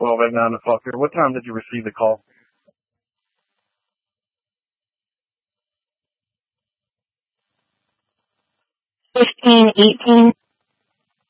12 at 9 o'clock here. What time did you receive the call? 15:18.